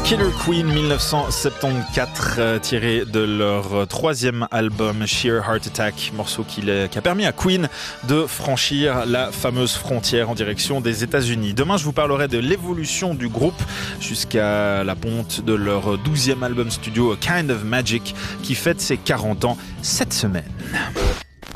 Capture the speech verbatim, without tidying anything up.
Killer Queen dix-neuf cent soixante-quatorze, euh, tiré de leur troisième album Sheer Heart Attack, morceau qui, qui a permis à Queen de franchir la fameuse frontière en direction des États-Unis. Demain, je vous parlerai de l'évolution du groupe jusqu'à la ponte de leur douzième album studio A Kind of Magic qui fête ses quarante ans cette semaine.